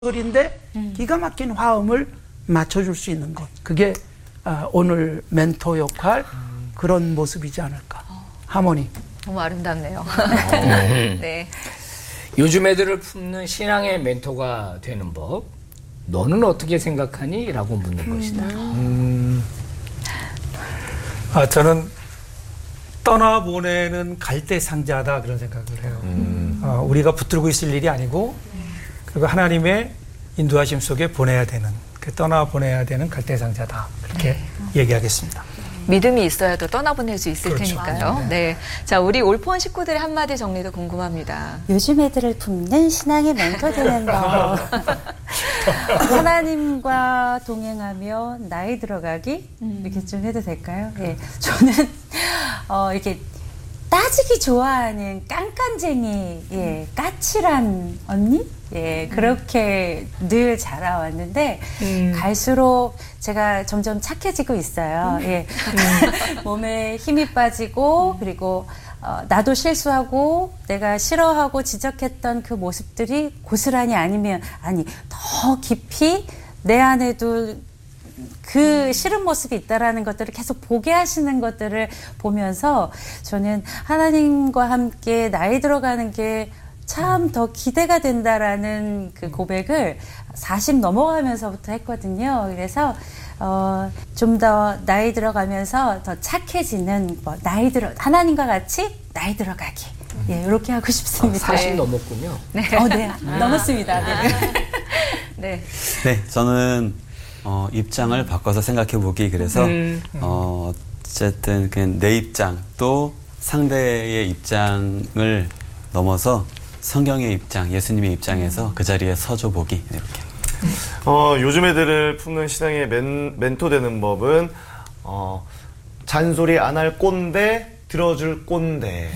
인데 기가 막힌 화음을 맞춰줄 수 있는 것. 그게 오늘 멘토 역할 그런 모습이지 않을까. 하모니. 너무 아름답네요. 네. 요즘 애들을 품는 신앙의 멘토가 되는 법. 너는 어떻게 생각하니? 라고 묻는 것이다. 저는 떠나보내는 갈대상자다 그런 생각을 해요. 우리가 붙들고 있을 일이 아니고 그리고 하나님의 인도하심 속에 보내야 되는 떠나보내야 되는 갈대상자다 그렇게 얘기하겠습니다. 믿음이 있어야 또 떠나보낼 수 있을 그렇죠. 테니까요. 네. 자, 우리 올포원 식구들의 한마디 정리도 궁금합니다. 요즘 애들을 품는 신앙의 멘토 되는 법. 하나님과 동행하며 나이 들어가기? 이렇게 좀 해도 될까요? 예. 저는, 이렇게 따지기 좋아하는 깐깐쟁이, 예, 까칠한 언니? 예, 그렇게 늘 자라왔는데, 갈수록 제가 점점 착해지고 있어요. 예. 몸에 힘이 빠지고, 그리고, 나도 실수하고, 내가 싫어하고 지적했던 그 모습들이 고스란히 더 깊이 내 안에도 그 싫은 모습이 있다라는 것들을 계속 보게 하시는 것들을 보면서 저는 하나님과 함께 나이 들어가는 게 참 더 기대가 된다라는 그 고백을 40 넘어가면서부터 했거든요. 그래서 좀 더 나이 들어가면서 더 착해지는 하나님과 같이 나이 들어가기. 예, 이렇게 하고 싶습니다. 40 넘었군요. 네. 네. 넘었습니다. 네. 네. 네, 저는 입장을 바꿔서 생각해 보기 그래서 어쨌든 그냥 내 입장 또 상대의 입장을 넘어서 성경의 입장, 예수님의 입장에서 그 자리에 서줘 보기 이렇게. 요즘 애들을 품는 신앙의 멘토 되는 법은 잔소리 안 할 꼰대 들어줄 꼰대.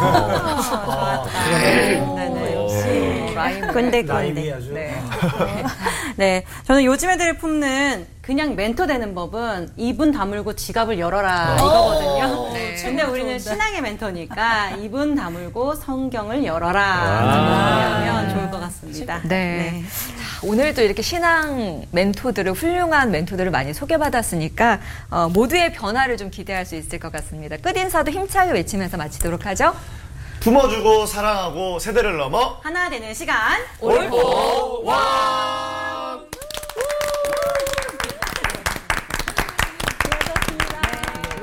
꼰대. 네. 네, 저는 요즘 애들을 품는 그냥 멘토 되는 법은 입은 다물고 지갑을 열어라 이거거든요. 네. 근데 우리는 신앙의 멘토니까 입은 다물고 성경을 열어라 하면 좋을 것 같습니다. 네. 자, 오늘도 이렇게 신앙 멘토들을, 훌륭한 멘토들을 많이 소개받았으니까 모두의 변화를 좀 기대할 수 있을 것 같습니다. 끝인사도 힘차게 외치면서 마치도록 하죠. 품어주고 사랑하고 세대를 넘어 하나 되는 시간 올포원.